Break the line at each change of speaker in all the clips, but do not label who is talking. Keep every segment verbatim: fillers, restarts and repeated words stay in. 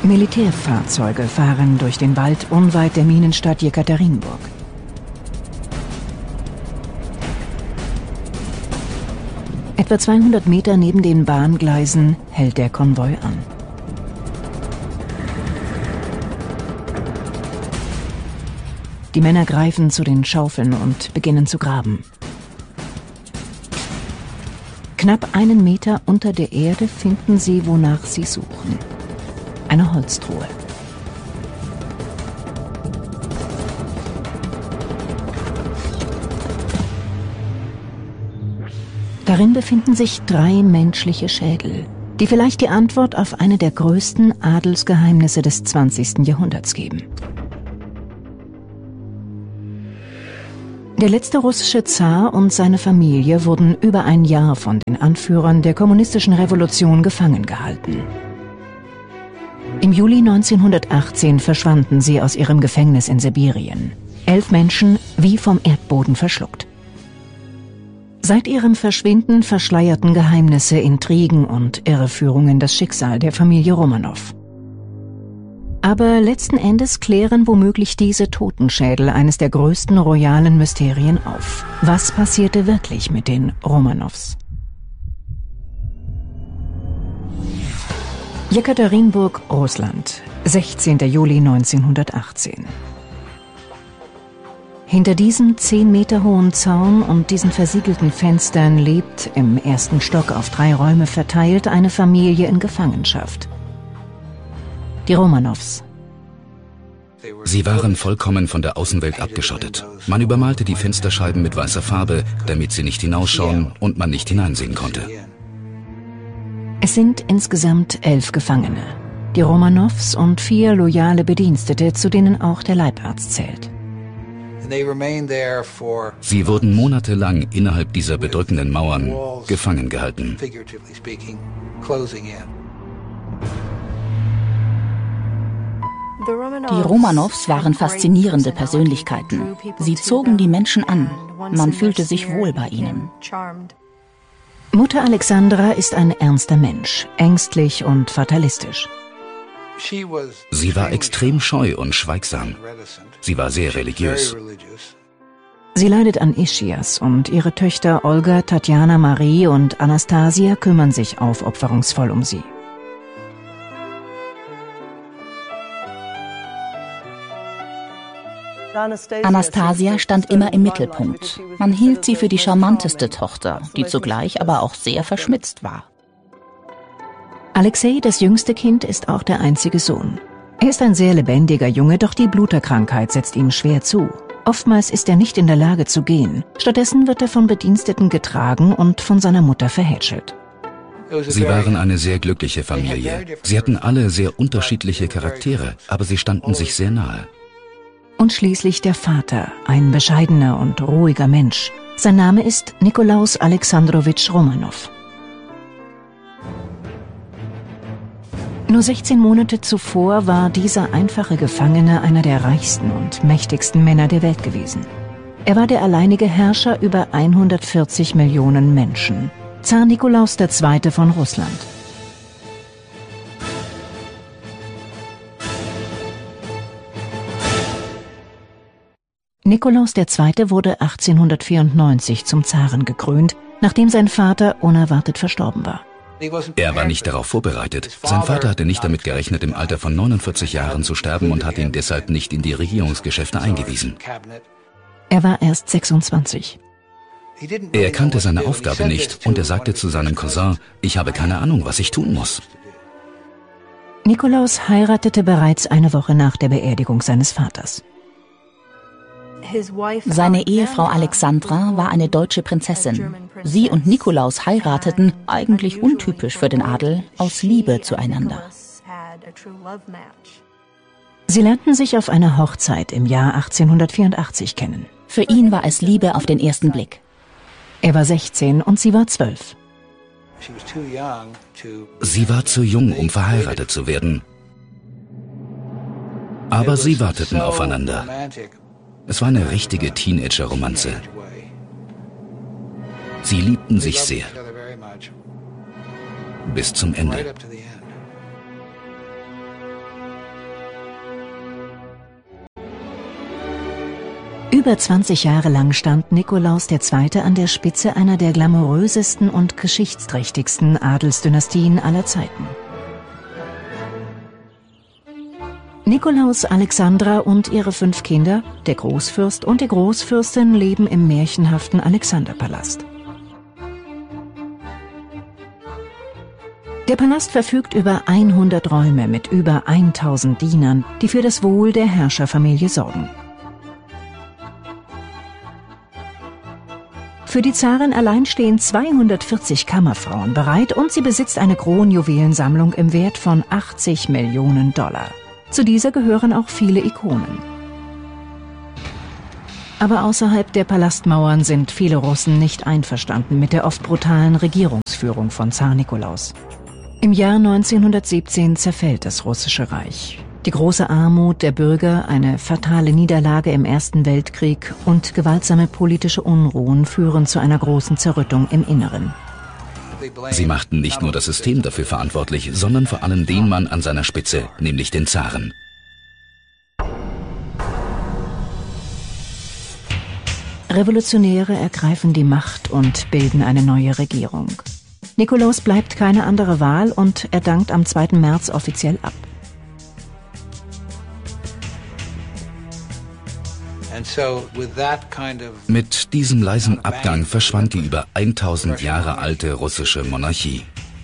Militärfahrzeuge fahren durch den Wald unweit der Minenstadt Jekaterinburg. Etwa zweihundert Meter neben den Bahngleisen hält der Konvoi an. Die Männer greifen zu den Schaufeln und beginnen zu graben. Knapp einen Meter unter der Erde finden sie, wonach sie suchen. Eine Holztruhe. Darin befinden sich drei menschliche Schädel, die vielleicht die Antwort auf eine der größten Adelsgeheimnisse des zwanzigsten Jahrhunderts geben. Der letzte russische Zar und seine Familie wurden über ein Jahr von den Anführern der kommunistischen Revolution gefangen gehalten. Im Juli neunzehnhundertachtzehn verschwanden sie aus ihrem Gefängnis in Sibirien. Elf Menschen wie vom Erdboden verschluckt. Seit ihrem Verschwinden verschleierten Geheimnisse, Intrigen und Irreführungen das Schicksal der Familie Romanow. Aber letzten Endes klären womöglich diese Totenschädel eines der größten royalen Mysterien auf. Was passierte wirklich mit den Romanows? Jekaterinburg, Russland, sechzehnten Juli neunzehnhundertachtzehn. Hinter diesem zehn Meter hohen Zaun und diesen versiegelten Fenstern lebt, im ersten Stock auf drei Räume verteilt, eine Familie in Gefangenschaft. Die Romanows.
Sie waren vollkommen von der Außenwelt abgeschottet. Man übermalte die Fensterscheiben mit weißer Farbe, damit sie nicht hinausschauen und man nicht hineinsehen konnte.
Es sind insgesamt elf Gefangene. Die Romanows und vier loyale Bedienstete, zu denen auch der Leibarzt zählt.
Sie wurden monatelang innerhalb dieser bedrückenden Mauern gefangen gehalten.
Die Romanows waren faszinierende Persönlichkeiten. Sie zogen die Menschen an. Man fühlte sich wohl bei ihnen.
Mutter Alexandra ist ein ernster Mensch, ängstlich und fatalistisch.
Sie war extrem scheu und schweigsam. Sie war sehr religiös.
Sie leidet an Ischias und ihre Töchter Olga, Tatjana, Marie und Anastasia kümmern sich aufopferungsvoll um sie.
Anastasia stand immer im Mittelpunkt. Man hielt sie für die charmanteste Tochter, die zugleich aber auch sehr verschmitzt war.
Alexei, das jüngste Kind, ist auch der einzige Sohn. Er ist ein sehr lebendiger Junge, doch die Bluterkrankheit setzt ihm schwer zu. Oftmals ist er nicht in der Lage zu gehen. Stattdessen wird er von Bediensteten getragen und von seiner Mutter verhätschelt.
Sie waren eine sehr glückliche Familie. Sie hatten alle sehr unterschiedliche Charaktere, aber sie standen sich sehr nahe.
Und schließlich der Vater, ein bescheidener und ruhiger Mensch. Sein Name ist Nikolaus Alexandrowitsch Romanow. Nur sechzehn Monate zuvor war dieser einfache Gefangene einer der reichsten und mächtigsten Männer der Welt gewesen. Er war der alleinige Herrscher über hundertvierzig Millionen Menschen. Zar Nikolaus der Zweite von Russland. Nikolaus der Zweite wurde achtzehnhundertvierundneunzig zum Zaren gekrönt, nachdem sein Vater unerwartet verstorben war.
Er war nicht darauf vorbereitet. Sein Vater hatte nicht damit gerechnet, im Alter von neunundvierzig Jahren zu sterben und hat ihn deshalb nicht in die Regierungsgeschäfte eingewiesen.
Er war erst sechsundzwanzig.
Er kannte seine Aufgabe nicht und er sagte zu seinem Cousin, ich habe keine Ahnung, was ich tun muss.
Nikolaus heiratete bereits eine Woche nach der Beerdigung seines Vaters.
Seine Ehefrau Alexandra war eine deutsche Prinzessin. Sie und Nikolaus heirateten, eigentlich untypisch für den Adel, aus Liebe zueinander.
Sie lernten sich auf einer Hochzeit im Jahr achtzehnhundertvierundachtzig kennen.
Für ihn war es Liebe auf den ersten Blick.
Er war sechzehn und sie war zwölf.
Sie war zu jung, um verheiratet zu werden. Aber sie warteten aufeinander. Es war eine richtige Teenager-Romanze. Sie liebten sich sehr. Bis zum Ende.
Über zwanzig Jahre lang stand Nikolaus der Zweite an der Spitze einer der glamourösesten und geschichtsträchtigsten Adelsdynastien aller Zeiten. Nikolaus, Alexandra und ihre fünf Kinder, der Großfürst und die Großfürstin, leben im märchenhaften Alexanderpalast. Der Palast verfügt über hundert Räume mit über tausend Dienern, die für das Wohl der Herrscherfamilie sorgen. Für die Zarin allein stehen zweihundertvierzig Kammerfrauen bereit und sie besitzt eine Kronjuwelensammlung im Wert von achtzig Millionen Dollar. Zu dieser gehören auch viele Ikonen. Aber außerhalb der Palastmauern sind viele Russen nicht einverstanden mit der oft brutalen Regierungsführung von Zar Nikolaus. Im Jahr neunzehnhundertsiebzehn zerfällt das Russische Reich. Die große Armut der Bürger, eine fatale Niederlage im Ersten Weltkrieg und gewaltsame politische Unruhen führen zu einer großen Zerrüttung im Inneren.
Sie machten nicht nur das System dafür verantwortlich, sondern vor allem den Mann an seiner Spitze, nämlich den Zaren.
Revolutionäre ergreifen die Macht und bilden eine neue Regierung. Nikolaus bleibt keine andere Wahl und er dankt am zweiten März offiziell ab.
Mit diesem leisen Abgang verschwand die über tausend Jahre alte russische Monarchie.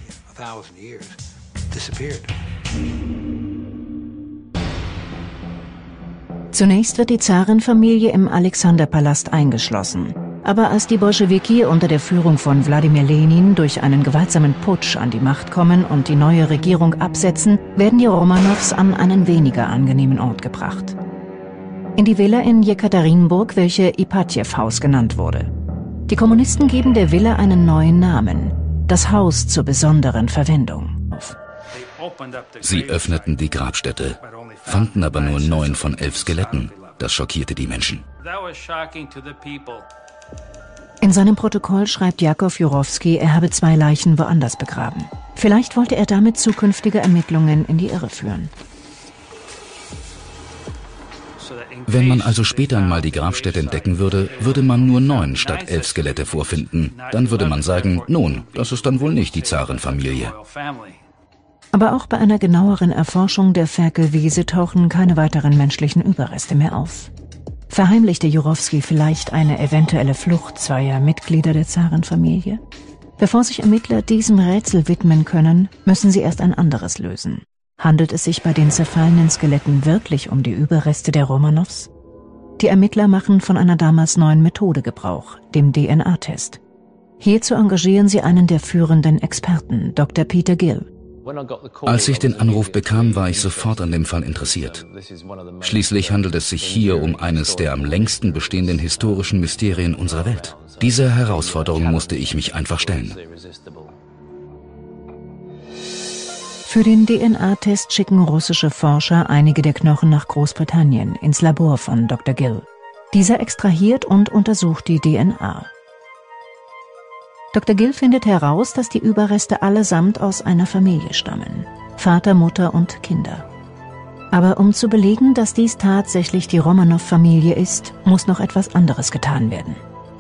Zunächst wird die Zarenfamilie im Alexanderpalast eingeschlossen. Aber als die Bolschewiki unter der Führung von Wladimir Lenin durch einen gewaltsamen Putsch an die Macht kommen und die neue Regierung absetzen, werden die Romanows an einen weniger angenehmen Ort gebracht. In die Villa in Jekaterinburg, welche Ipatjew-Haus genannt wurde. Die Kommunisten geben der Villa einen neuen Namen, das Haus zur besonderen Verwendung.
Sie öffneten die Grabstätte, fanden aber nur neun von elf Skeletten. Das schockierte die Menschen.
In seinem Protokoll schreibt Jakow Jurowski, er habe zwei Leichen woanders begraben. Vielleicht wollte er damit zukünftige Ermittlungen in die Irre führen.
Wenn man also später einmal die Grabstätte entdecken würde, würde man nur neun statt elf Skelette vorfinden. Dann würde man sagen, nun, das ist dann wohl nicht die Zarenfamilie.
Aber auch bei einer genaueren Erforschung der Ferkelwiese tauchen keine weiteren menschlichen Überreste mehr auf. Verheimlichte Jurowski vielleicht eine eventuelle Flucht zweier Mitglieder der Zarenfamilie? Bevor sich Ermittler diesem Rätsel widmen können, müssen sie erst ein anderes lösen. Handelt es sich bei den zerfallenen Skeletten wirklich um die Überreste der Romanows? Die Ermittler machen von einer damals neuen Methode Gebrauch, dem D N A-Test. Hierzu engagieren sie einen der führenden Experten, Doktor Peter Gill.
Als ich den Anruf bekam, war ich sofort an dem Fall interessiert. Schließlich handelt es sich hier um eines der am längsten bestehenden historischen Mysterien unserer Welt. Dieser Herausforderung musste ich mich einfach stellen.
Für den D N A-Test schicken russische Forscher einige der Knochen nach Großbritannien ins Labor von Doktor Gill. Dieser extrahiert und untersucht die D N A. Doktor Gill findet heraus, dass die Überreste allesamt aus einer Familie stammen. Vater, Mutter und Kinder. Aber um zu belegen, dass dies tatsächlich die Romanow-Familie ist, muss noch etwas anderes getan werden.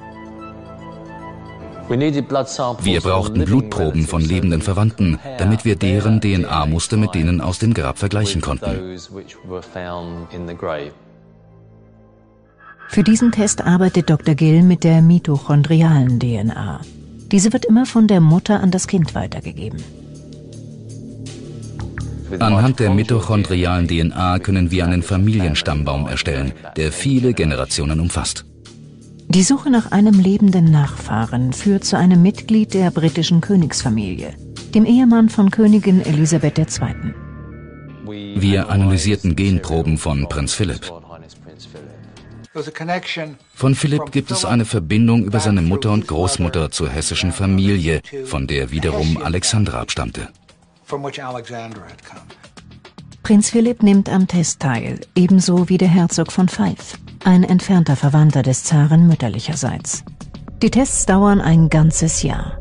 Wir brauchten Blutproben von lebenden Verwandten, damit wir deren D N A-Muster mit denen aus dem Grab vergleichen konnten.
Für diesen Test arbeitet Doktor Gill mit der mitochondrialen D N A. Diese wird immer von der Mutter an das Kind weitergegeben.
Anhand der mitochondrialen D N A können wir einen Familienstammbaum erstellen, der viele Generationen umfasst.
Die Suche nach einem lebenden Nachfahren führt zu einem Mitglied der britischen Königsfamilie, dem Ehemann von Königin Elisabeth der Zweite.
Wir analysierten Genproben von Prinz Philipp. Von Philipp gibt es eine Verbindung über seine Mutter und Großmutter zur hessischen Familie, von der wiederum Alexandra abstammte.
Prinz Philipp nimmt am Test teil, ebenso wie der Herzog von Fife, ein entfernter Verwandter des Zaren mütterlicherseits. Die Tests dauern ein ganzes Jahr.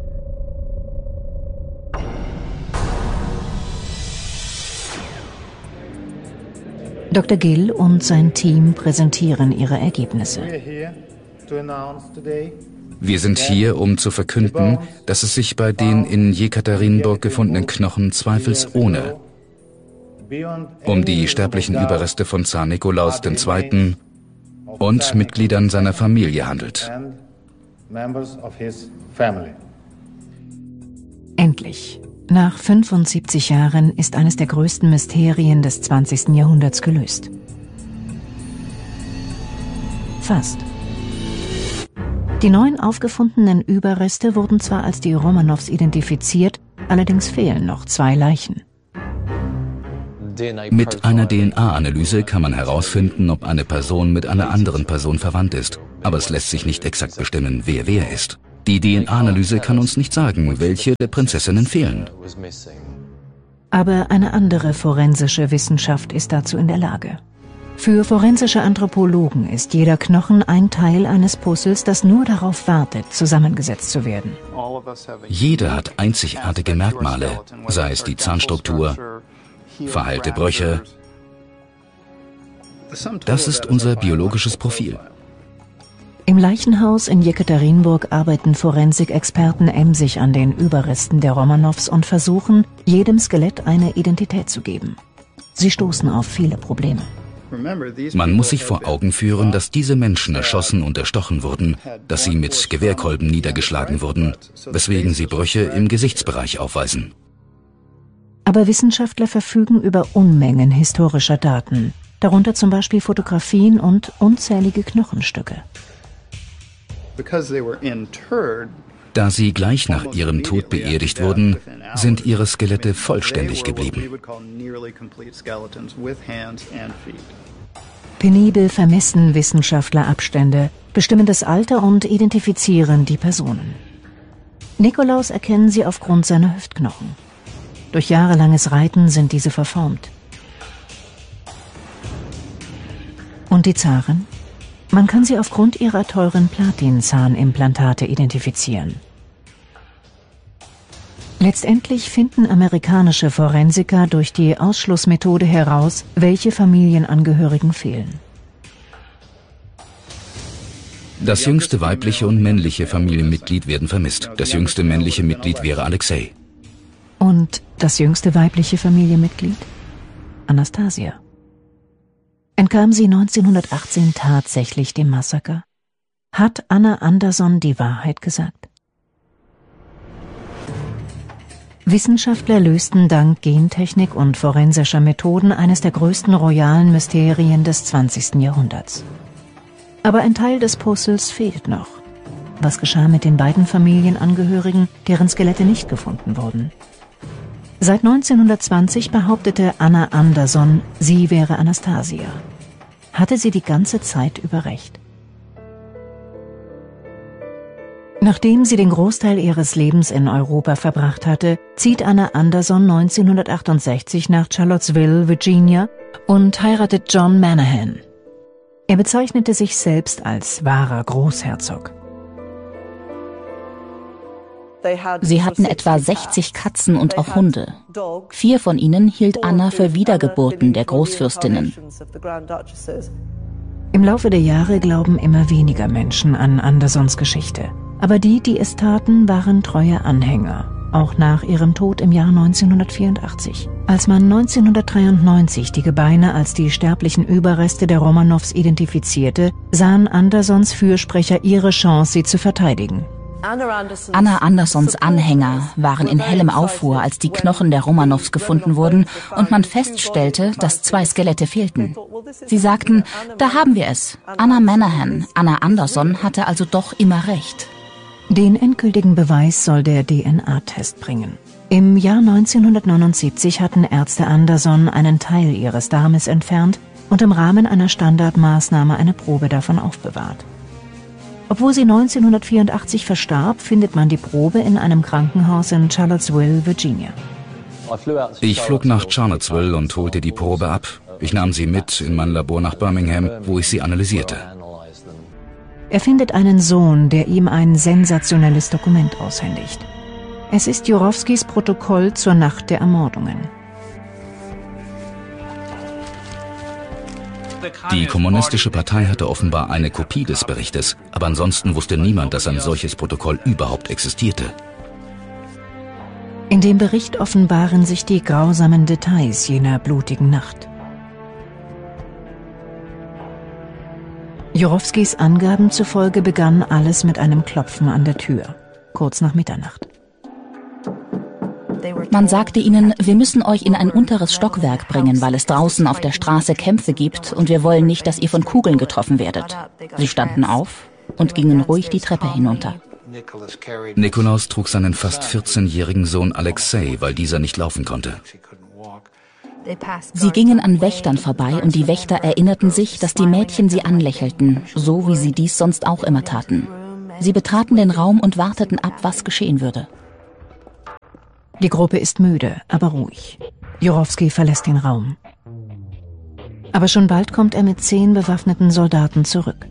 Doktor Gill und sein Team präsentieren ihre Ergebnisse.
Wir sind hier, um zu verkünden, dass es sich bei den in Jekaterinburg gefundenen Knochen zweifelsohne um die sterblichen Überreste von Zar Nikolaus der Zweite. und Mitgliedern seiner Familie handelt.
Endlich. Nach fünfundsiebzig Jahren ist eines der größten Mysterien des zwanzigsten Jahrhunderts gelöst. Fast. Die neun aufgefundenen Überreste wurden zwar als die Romanows identifiziert, allerdings fehlen noch zwei Leichen.
Mit einer D N A-Analyse kann man herausfinden, ob eine Person mit einer anderen Person verwandt ist. Aber es lässt sich nicht exakt bestimmen, wer wer ist. Die D N A-Analyse kann uns nicht sagen, welche der Prinzessinnen fehlen.
Aber eine andere forensische Wissenschaft ist dazu in der Lage. Für forensische Anthropologen ist jeder Knochen ein Teil eines Puzzles, das nur darauf wartet, zusammengesetzt zu werden.
Jeder hat einzigartige Merkmale, sei es die Zahnstruktur, verheilte Brüche. Das ist unser biologisches Profil.
Im Leichenhaus in Jekaterinburg arbeiten Forensikexperten emsig an den Überresten der Romanows und versuchen, jedem Skelett eine Identität zu geben. Sie stoßen auf viele Probleme.
Man muss sich vor Augen führen, dass diese Menschen erschossen und erstochen wurden, dass sie mit Gewehrkolben niedergeschlagen wurden, weswegen sie Brüche im Gesichtsbereich aufweisen.
Aber Wissenschaftler verfügen über Unmengen historischer Daten, darunter zum Beispiel Fotografien und unzählige Knochenstücke.
Da sie gleich nach ihrem Tod beerdigt wurden, sind ihre Skelette vollständig geblieben.
Penibel vermessen Wissenschaftler Abstände, bestimmen das Alter und identifizieren die Personen. Nikolaus erkennen sie aufgrund seiner Hüftknochen. Durch jahrelanges Reiten sind diese verformt. Und die Zarin? Man kann sie aufgrund ihrer teuren Platinzahnimplantate identifizieren. Letztendlich finden amerikanische Forensiker durch die Ausschlussmethode heraus, welche Familienangehörigen fehlen.
Das jüngste weibliche und männliche Familienmitglied werden vermisst. Das jüngste männliche Mitglied wäre Alexei.
Und das jüngste weibliche Familienmitglied? Anastasia. Entkam sie neunzehnhundertachtzehn tatsächlich dem Massaker? Hat Anna Anderson die Wahrheit gesagt? Wissenschaftler lösten dank Gentechnik und forensischer Methoden eines der größten royalen Mysterien des zwanzigsten Jahrhunderts. Aber ein Teil des Puzzles fehlt noch. Was geschah mit den beiden Familienangehörigen, deren Skelette nicht gefunden wurden? Seit neunzehnhundertzwanzig behauptete Anna Anderson, sie wäre Anastasia. Hatte sie die ganze Zeit über recht? Nachdem sie den Großteil ihres Lebens in Europa verbracht hatte, zieht Anna Anderson neunzehnhundertachtundsechzig nach Charlottesville, Virginia und heiratet John Manahan. Er bezeichnete sich selbst als wahrer Großherzog.
Sie hatten etwa sechzig Katzen und auch Hunde. Vier von ihnen hielt Anna für Wiedergeburten der Großfürstinnen.
Im Laufe der Jahre glauben immer weniger Menschen an Andersons Geschichte. Aber die, die es taten, waren treue Anhänger, auch nach ihrem Tod im Jahr neunzehnhundertvierundachtzig. Als man neunzehnhundertdreiundneunzig die Gebeine als die sterblichen Überreste der Romanows identifizierte, sahen Andersons Fürsprecher ihre Chance, sie zu verteidigen.
Anna Andersons Anhänger waren in hellem Aufruhr, als die Knochen der Romanows gefunden wurden und man feststellte, dass zwei Skelette fehlten. Sie sagten, da haben wir es. Anna Manahan, Anna Anderson hatte also doch immer recht.
Den endgültigen Beweis soll der D N A-Test bringen. Im Jahr neunzehnhundertneunundsiebzig hatten Ärzte Anderson einen Teil ihres Darmes entfernt und im Rahmen einer Standardmaßnahme eine Probe davon aufbewahrt. Obwohl sie neunzehnhundertvierundachtzig verstarb, findet man die Probe in einem Krankenhaus in Charlottesville, Virginia.
Ich flog nach Charlottesville und holte die Probe ab. Ich nahm sie mit in mein Labor nach Birmingham, wo ich sie analysierte.
Er findet einen Sohn, der ihm ein sensationelles Dokument aushändigt. Es ist Jurowskis Protokoll zur Nacht der Ermordungen.
Die Kommunistische Partei hatte offenbar eine Kopie des Berichtes, aber ansonsten wusste niemand, dass ein solches Protokoll überhaupt existierte.
In dem Bericht offenbaren sich die grausamen Details jener blutigen Nacht. Jurowskis Angaben zufolge begann alles mit einem Klopfen an der Tür, kurz nach Mitternacht.
Man sagte ihnen, wir müssen euch in ein unteres Stockwerk bringen, weil es draußen auf der Straße Kämpfe gibt und wir wollen nicht, dass ihr von Kugeln getroffen werdet. Sie standen auf und gingen ruhig die Treppe hinunter.
Nikolaus trug seinen fast vierzehnjährigen Sohn Alexei, weil dieser nicht laufen konnte.
Sie gingen an Wächtern vorbei und die Wächter erinnerten sich, dass die Mädchen sie anlächelten, so wie sie dies sonst auch immer taten. Sie betraten den Raum und warteten ab, was geschehen würde.
Die Gruppe ist müde, aber ruhig. Jurowski verlässt den Raum. Aber schon bald kommt er mit zehn bewaffneten Soldaten zurück.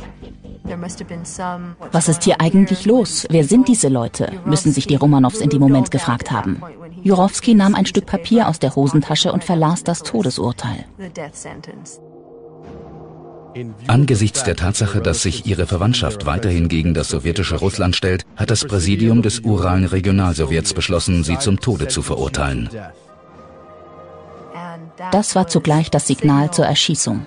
Was ist hier eigentlich los? Wer sind diese Leute? Müssen sich die Romanows in dem Moment gefragt haben. Jurowski nahm ein Stück Papier aus der Hosentasche und verlas das Todesurteil.
Angesichts der Tatsache, dass sich ihre Verwandtschaft weiterhin gegen das sowjetische Russland stellt, hat das Präsidium des Uralen Regionalsowjets beschlossen, sie zum Tode zu verurteilen.
Das war zugleich das Signal zur Erschießung.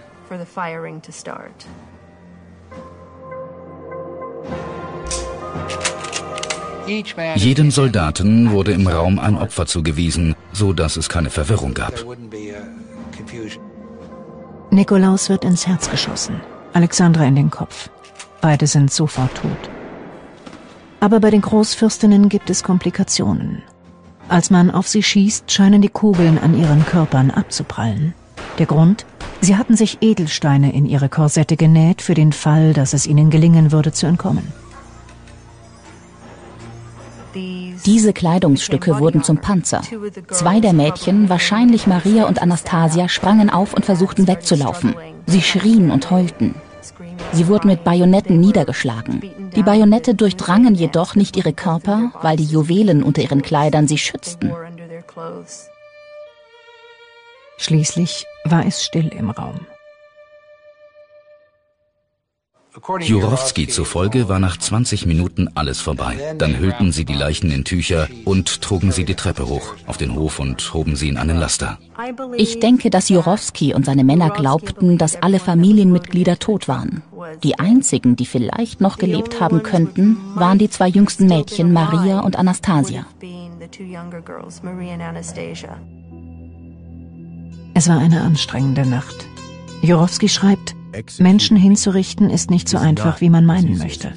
Jedem Soldaten wurde im Raum ein Opfer zugewiesen, so dass es keine Verwirrung gab.
Nikolaus wird ins Herz geschossen, Alexandra in den Kopf. Beide sind sofort tot. Aber bei den Großfürstinnen gibt es Komplikationen. Als man auf sie schießt, scheinen die Kugeln an ihren Körpern abzuprallen. Der Grund? Sie hatten sich Edelsteine in ihre Korsette genäht, für den Fall, dass es ihnen gelingen würde, zu entkommen.
Diese Kleidungsstücke wurden zum Panzer. Zwei der Mädchen, wahrscheinlich Maria und Anastasia, sprangen auf und versuchten wegzulaufen. Sie schrien und heulten. Sie wurden mit Bajonetten niedergeschlagen. Die Bajonette durchdrangen jedoch nicht ihre Körper, weil die Juwelen unter ihren Kleidern sie schützten.
Schließlich war es still im Raum.
Jurowski zufolge war nach zwanzig Minuten alles vorbei. Dann hüllten sie die Leichen in Tücher und trugen sie die Treppe hoch auf den Hof und hoben sie in einen Laster.
Ich denke, dass Jurowski und seine Männer glaubten, dass alle Familienmitglieder tot waren. Die einzigen, die vielleicht noch gelebt haben könnten, waren die zwei jüngsten Mädchen, Maria und Anastasia.
Es war eine anstrengende Nacht. Jurowski schreibt, Menschen hinzurichten ist nicht so einfach, wie man meinen möchte.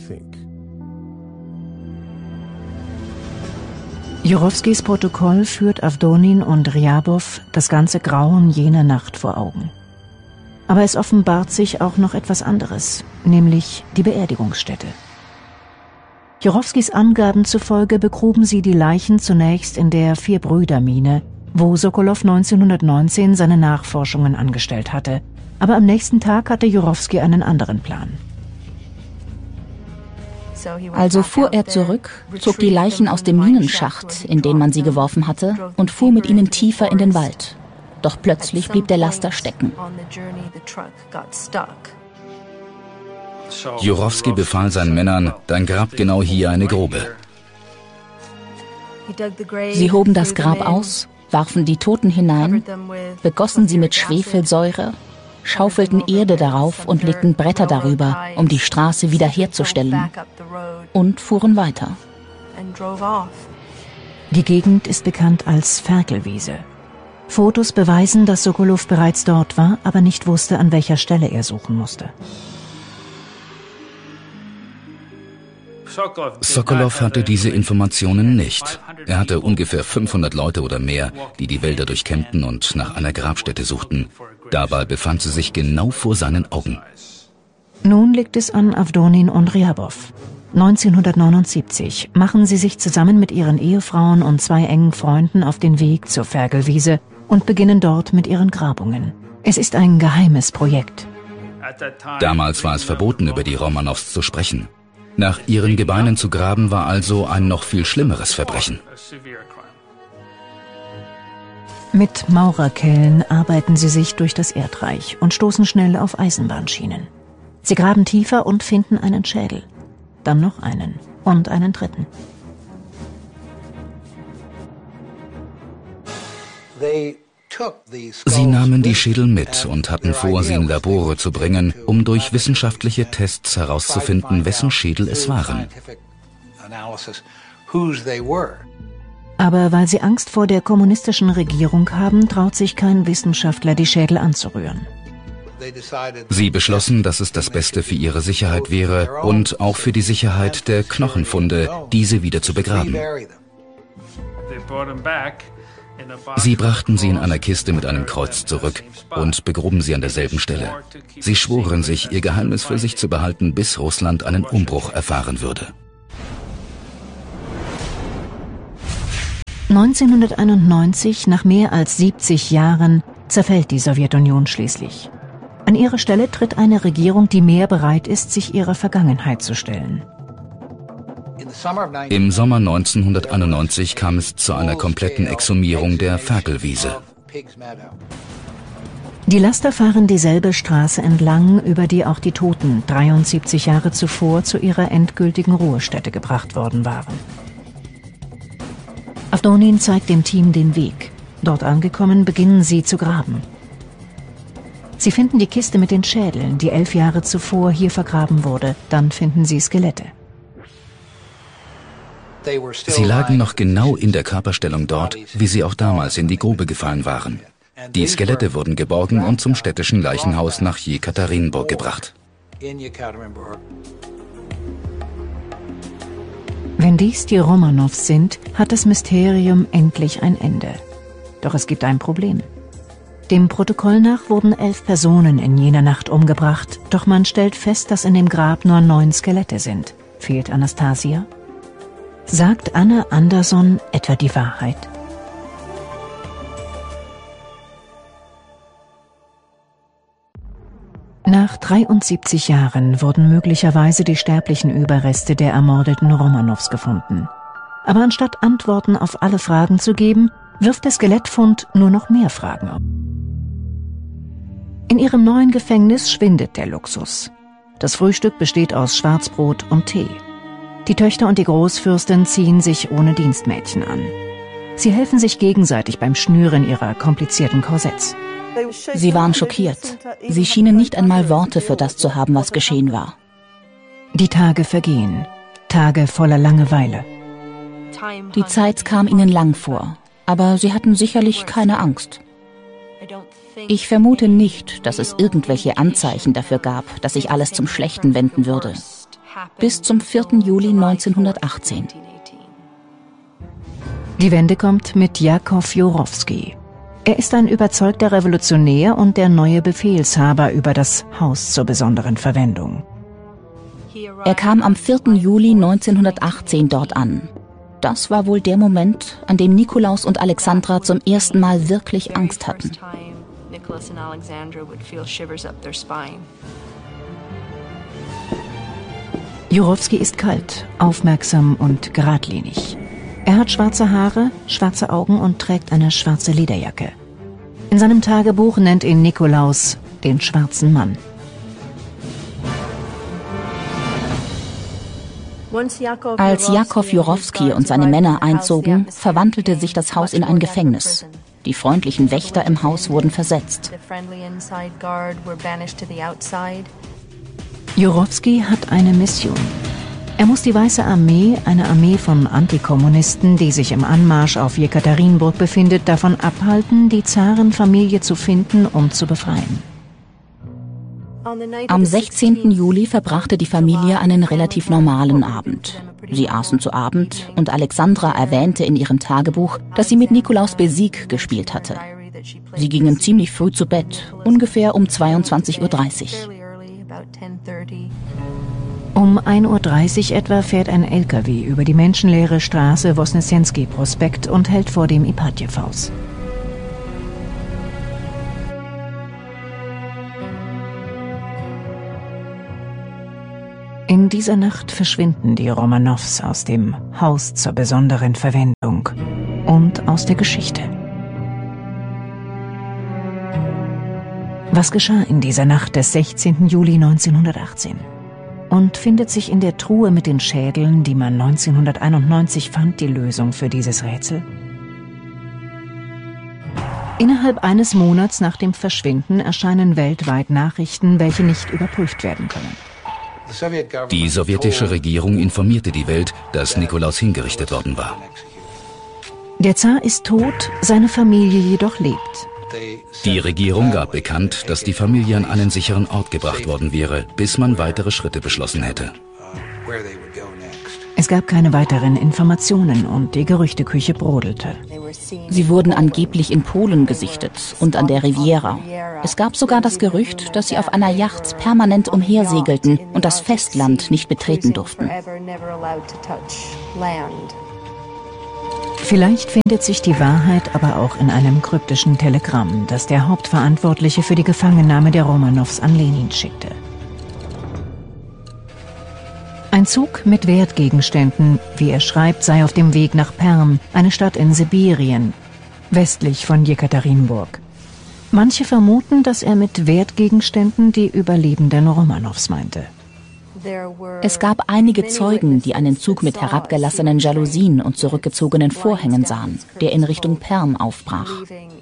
Jurowskis Protokoll führt Awdonin und Rjabow das ganze Grauen jener Nacht vor Augen. Aber es offenbart sich auch noch etwas anderes, nämlich die Beerdigungsstätte. Jurowskis Angaben zufolge begruben sie die Leichen zunächst in der Vier-Brüder-Mine, wo Sokolow neunzehnhundertneunzehn seine Nachforschungen angestellt hatte. Aber am nächsten Tag hatte Jurowski einen anderen Plan.
Also fuhr er zurück, zog die Leichen aus dem Minenschacht, in den man sie geworfen hatte, und fuhr mit ihnen tiefer in den Wald. Doch plötzlich blieb der Laster stecken.
Jurowski befahl seinen Männern, dann grabt genau hier eine Grube.
Sie hoben das Grab aus, warfen die Toten hinein, begossen sie mit Schwefelsäure, schaufelten Erde darauf und legten Bretter darüber, um die Straße wiederherzustellen, und fuhren weiter.
Die Gegend ist bekannt als Ferkelwiese. Fotos beweisen, dass Sokolow bereits dort war, aber nicht wusste, an welcher Stelle er suchen musste.
Sokolow hatte diese Informationen nicht. Er hatte ungefähr fünfhundert Leute oder mehr, die die Wälder durchkämmten und nach einer Grabstätte suchten. Dabei befand sie sich genau vor seinen Augen.
Nun liegt es an Awdonin und Rjabow. neunzehnhundertneunundsiebzig machen sie sich zusammen mit ihren Ehefrauen und zwei engen Freunden auf den Weg zur Ferkelwiese und beginnen dort mit ihren Grabungen. Es ist ein geheimes Projekt.
Damals war es verboten, über die Romanows zu sprechen. Nach ihren Gebeinen zu graben war also ein noch viel schlimmeres Verbrechen.
Mit Maurerkellen arbeiten sie sich durch das Erdreich und stoßen schnell auf Eisenbahnschienen. Sie graben tiefer und finden einen Schädel. Dann noch einen und einen dritten.
Sie nahmen die Schädel mit und hatten vor, sie in Labore zu bringen, um durch wissenschaftliche Tests herauszufinden, wessen Schädel es waren.
Aber weil sie Angst vor der kommunistischen Regierung haben, traut sich kein Wissenschaftler, die Schädel anzurühren.
Sie beschlossen, dass es das Beste für ihre Sicherheit wäre und auch für die Sicherheit der Knochenfunde, diese wieder zu begraben. Sie brachten sie in einer Kiste mit einem Kreuz zurück und begruben sie an derselben Stelle. Sie schworen sich, ihr Geheimnis für sich zu behalten, bis Russland einen Umbruch erfahren würde.
neunzehnhunderteinundneunzig, nach mehr als siebzig Jahren, zerfällt die Sowjetunion schließlich. An ihre Stelle tritt eine Regierung, die mehr bereit ist, sich ihrer Vergangenheit zu stellen.
Im Sommer neunzehnhunderteinundneunzig kam es zu einer kompletten Exhumierung der Ferkelwiese.
Die Laster fahren dieselbe Straße entlang, über die auch die Toten dreiundsiebzig Jahre zuvor zu ihrer endgültigen Ruhestätte gebracht worden waren. Avdonin zeigt dem Team den Weg. Dort angekommen, beginnen sie zu graben. Sie finden die Kiste mit den Schädeln, die elf Jahre zuvor hier vergraben wurde. Dann finden sie Skelette.
Sie lagen noch genau in der Körperstellung dort, wie sie auch damals in die Grube gefallen waren. Die Skelette wurden geborgen und zum städtischen Leichenhaus nach Jekaterinburg gebracht.
Wenn dies die Romanows sind, hat das Mysterium endlich ein Ende. Doch es gibt ein Problem. Dem Protokoll nach wurden elf Personen in jener Nacht umgebracht, doch man stellt fest, dass in dem Grab nur neun Skelette sind. Fehlt Anastasia? Sagt Anna Anderson etwa die Wahrheit? Nach dreiundsiebzig Jahren wurden möglicherweise die sterblichen Überreste der ermordeten Romanows gefunden. Aber anstatt Antworten auf alle Fragen zu geben, wirft der Skelettfund nur noch mehr Fragen auf. In ihrem neuen Gefängnis schwindet der Luxus. Das Frühstück besteht aus Schwarzbrot und Tee. Die Töchter und die Großfürstin ziehen sich ohne Dienstmädchen an. Sie helfen sich gegenseitig beim Schnüren ihrer komplizierten Korsetts.
Sie waren schockiert. Sie schienen nicht einmal Worte für das zu haben, was geschehen war.
Die Tage vergehen. Tage voller Langeweile.
Die Zeit kam ihnen lang vor, aber sie hatten sicherlich keine Angst. Ich vermute nicht, dass es irgendwelche Anzeichen dafür gab, dass sich alles zum Schlechten wenden würde. Bis zum vierten Juli neunzehnhundertachtzehn.
Die Wende kommt mit Jakow Jurowski. Er ist ein überzeugter Revolutionär und der neue Befehlshaber über das Haus zur besonderen Verwendung.
Er kam am vierten Juli neunzehnhundertachtzehn dort an. Das war wohl der Moment, an dem Nikolaus und Alexandra zum ersten Mal wirklich Angst hatten.
Jurowski ist kalt, aufmerksam und geradlinig. Er hat schwarze Haare, schwarze Augen und trägt eine schwarze Lederjacke. In seinem Tagebuch nennt ihn Nikolaus den schwarzen Mann.
Als Jakow Jurowski und seine Männer einzogen, verwandelte sich das Haus in ein Gefängnis. Die freundlichen Wächter im Haus wurden versetzt.
Jurowski hat eine Mission. Er muss die Weiße Armee, eine Armee von Antikommunisten, die sich im Anmarsch auf Jekaterinburg befindet, davon abhalten, die Zarenfamilie zu finden und zu befreien.
Am sechzehnten Juli verbrachte die Familie einen relativ normalen Abend. Sie aßen zu Abend und Alexandra erwähnte in ihrem Tagebuch, dass sie mit Nikolaus Besik gespielt hatte. Sie gingen ziemlich früh zu Bett, ungefähr um zweiundzwanzig Uhr dreißig.
Um ein Uhr dreißig etwa fährt ein L K W über die menschenleere Straße Wosnessenski-Prospekt und hält vor dem Ipatjew-Haus. In dieser Nacht verschwinden die Romanows aus dem Haus zur besonderen Verwendung und aus der Geschichte. Was geschah in dieser Nacht des sechzehnten Juli neunzehnhundertachtzehn? Und findet sich in der Truhe mit den Schädeln, die man neunzehnhunderteinundneunzig fand, die Lösung für dieses Rätsel? Innerhalb eines Monats nach dem Verschwinden erscheinen weltweit Nachrichten, welche nicht überprüft werden können.
Die sowjetische Regierung informierte die Welt, dass Nikolaus hingerichtet worden war.
Der Zar ist tot, seine Familie jedoch lebt.
Die Regierung gab bekannt, dass die Familie an einen sicheren Ort gebracht worden wäre, bis man weitere Schritte beschlossen hätte.
Es gab keine weiteren Informationen und die Gerüchteküche brodelte.
Sie wurden angeblich in Polen gesichtet und an der Riviera. Es gab sogar das Gerücht, dass sie auf einer Yacht permanent umhersegelten und das Festland nicht betreten durften.
Vielleicht findet sich die Wahrheit aber auch in einem kryptischen Telegramm, das der Hauptverantwortliche für die Gefangennahme der Romanows an Lenin schickte. Ein Zug mit Wertgegenständen, wie er schreibt, sei auf dem Weg nach Perm, eine Stadt in Sibirien, westlich von Jekaterinburg. Manche vermuten, dass er mit Wertgegenständen die überlebenden Romanows meinte.
Es gab einige Zeugen, die einen Zug mit herabgelassenen Jalousien und zurückgezogenen Vorhängen sahen, der in Richtung Perm aufbrach.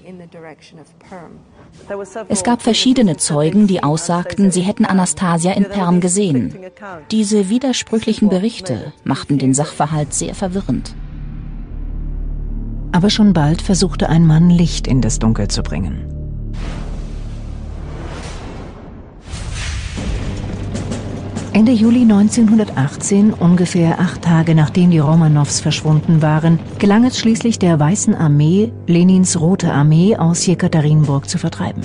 Es gab verschiedene Zeugen, die aussagten, sie hätten Anastasia in Perm gesehen. Diese widersprüchlichen Berichte machten den Sachverhalt sehr verwirrend.
Aber schon bald versuchte ein Mann, Licht in das Dunkel zu bringen. Ende Juli neunzehnhundertachtzehn, ungefähr acht Tage nachdem die Romanows verschwunden waren, gelang es schließlich der Weißen Armee, Lenins Rote Armee, aus Jekaterinburg zu vertreiben.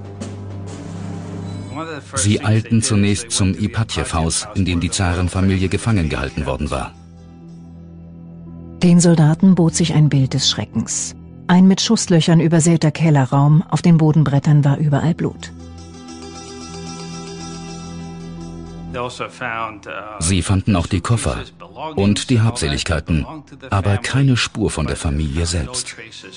Sie eilten zunächst zum Ipatjew-Haus, in dem die Zarenfamilie gefangen gehalten worden war.
Den Soldaten bot sich ein Bild des Schreckens. Ein mit Schusslöchern übersäter Kellerraum, auf den Bodenbrettern war überall Blut.
Sie fanden auch die Koffer und die Habseligkeiten, aber keine Spur von der Familie selbst.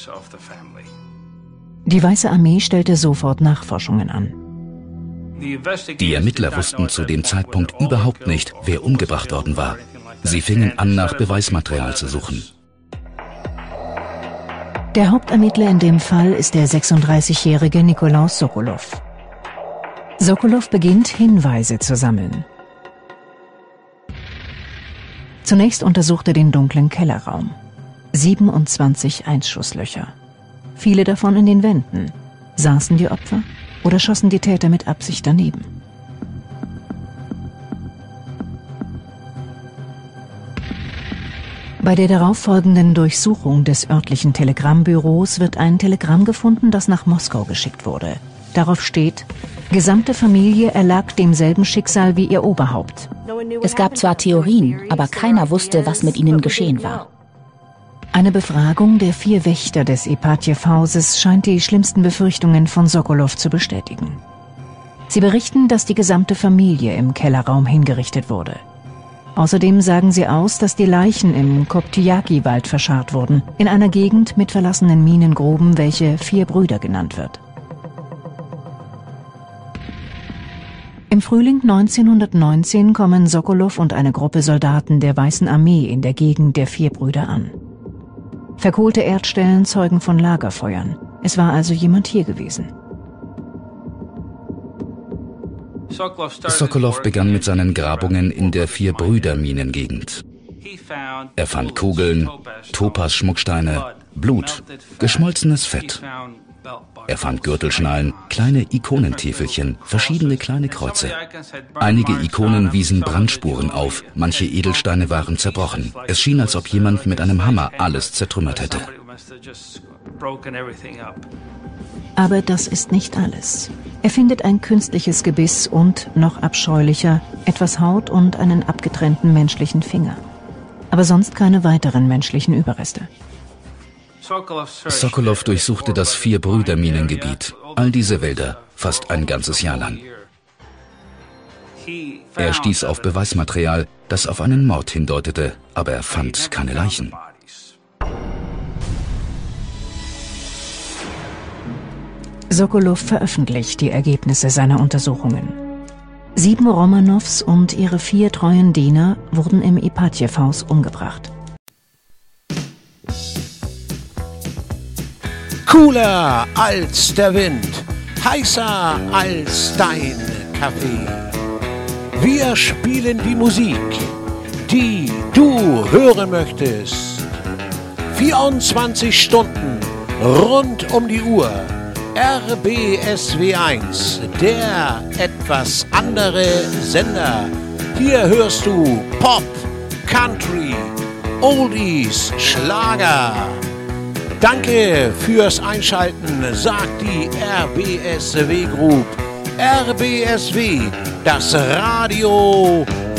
Die Weiße Armee stellte sofort Nachforschungen an.
Die Ermittler wussten zu dem Zeitpunkt überhaupt nicht, wer umgebracht worden war. Sie fingen an, nach Beweismaterial zu suchen.
Der Hauptermittler in dem Fall ist der sechsunddreißigjährige Nikolaus Sokolow. Sokolow beginnt, Hinweise zu sammeln. Zunächst untersucht er den dunklen Kellerraum. siebenundzwanzig Einschusslöcher. Viele davon in den Wänden. Saßen die Opfer oder schossen die Täter mit Absicht daneben? Bei der darauffolgenden Durchsuchung des örtlichen Telegrammbüros wird ein Telegramm gefunden, das nach Moskau geschickt wurde. Darauf steht: Gesamte Familie erlag demselben Schicksal wie ihr Oberhaupt.
Es gab zwar Theorien, aber keiner wusste, was mit ihnen geschehen war.
Eine Befragung der vier Wächter des Ipatjew-Hauses scheint die schlimmsten Befürchtungen von Sokolow zu bestätigen. Sie berichten, dass die gesamte Familie im Kellerraum hingerichtet wurde. Außerdem sagen sie aus, dass die Leichen im Koptyjaki-Wald verscharrt wurden, in einer Gegend mit verlassenen Minengruben, welche Vier Brüder genannt wird. Im Frühling neunzehnhundertneunzehn kommen Sokolow und eine Gruppe Soldaten der Weißen Armee in der Gegend der Vier Brüder an. Verkohlte Erdstellen zeugen von Lagerfeuern. Es war also jemand hier gewesen.
Sokolow begann mit seinen Grabungen in der Vier-Brüder-Minengegend. Er fand Kugeln, Topas-Schmucksteine, Blut, geschmolzenes Fett. Er fand Gürtelschnallen, kleine Ikonentäfelchen, verschiedene kleine Kreuze. Einige Ikonen wiesen Brandspuren auf, manche Edelsteine waren zerbrochen. Es schien, als ob jemand mit einem Hammer alles zertrümmert hätte.
Aber das ist nicht alles. Er findet ein künstliches Gebiss und, noch abscheulicher, etwas Haut und einen abgetrennten menschlichen Finger. Aber sonst keine weiteren menschlichen Überreste.
Sokolow durchsuchte das Vier-Brüder-Minengebiet, all diese Wälder, fast ein ganzes Jahr lang. Er stieß auf Beweismaterial, das auf einen Mord hindeutete, aber er fand keine Leichen.
Sokolow veröffentlicht die Ergebnisse seiner Untersuchungen. Sieben Romanows und ihre vier treuen Diener wurden im Ipatjew-Haus umgebracht.
Cooler als der Wind, heißer als dein Kaffee. Wir spielen die Musik, die du hören möchtest. vierundzwanzig Stunden rund um die Uhr. R B S W eins, der etwas andere Sender. Hier hörst du Pop, Country, Oldies, Schlager. Danke fürs Einschalten, sagt die R B S W Group. R B S W, das Radio